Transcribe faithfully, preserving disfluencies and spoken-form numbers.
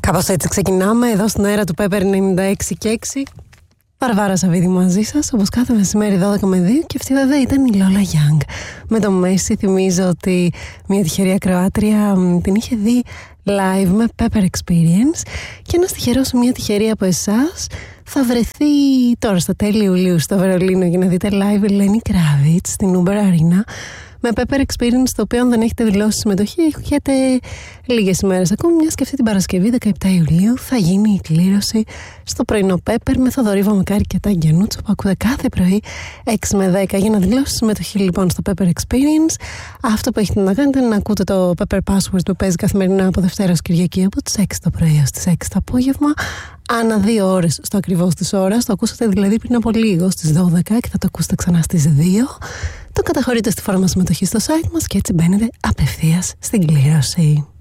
Κάπως έτσι ξεκινάμε εδώ στην αέρα του Pepper ενενήντα έξι και έξι. Βαρβάρα Σαββίδη μαζί σας, όπως κάθε μεσημέρι δώδεκα με δύο, και αυτή βέβαια ήταν η Lola Young. Με το Messi θυμίζω ότι μια τυχερή ακροάτρια την είχε δει live με Pepper Experience, και ένας τυχερός, μια τυχερή από εσάς, θα βρεθεί τώρα στα τέλη Ιουλίου στο Βερολίνο για να δείτε live Lenny Kravitz στην Uber Arena με Pepper Experience, το οποίο αν δεν έχετε δηλώσει συμμετοχή έχετε λίγες ημέρες ακόμη, μιας και αυτή την Παρασκευή δεκαεπτά Ιουλίου θα γίνει η κλήρωση στο πρωινό Pepper με Θοδωρή Βαμακάρη και Τάκη Γιαννούτσο, που ακούτε κάθε πρωί έξι με δέκα. Για να δηλώσει συμμετοχή λοιπόν στο Pepper Experience, αυτό που έχετε να κάνετε είναι να ακούτε το Pepper Password που παίζει καθημερινά από Δευτέρα ως Κυριακή από τις έξι το πρωί έως τις έξι το απόγευμα, ανά δύο ώρες στο ακριβώς της ώρας. Το ακούσατε δηλαδή πριν από λίγο στις δώδεκα και θα το ακούσετε ξανά στις δύο. Το καταχωρείτε στη φόρμα συμμετοχή στο site μας και έτσι μπαίνετε απευθείας στην κλήρωση.